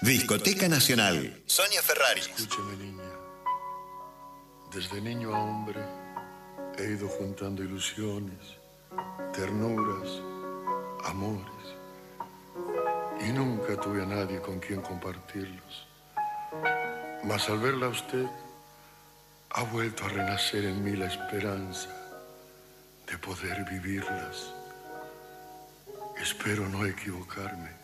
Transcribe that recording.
Discoteca Nacional. Sonia Ferrari. Escúcheme, niña. Desde niño a hombre he ido juntando ilusiones, ternuras, amores. Y nunca tuve a nadie con quien compartirlos. Mas al verla a usted, ha vuelto a renacer en mí la esperanza de poder vivirlas. Espero no equivocarme.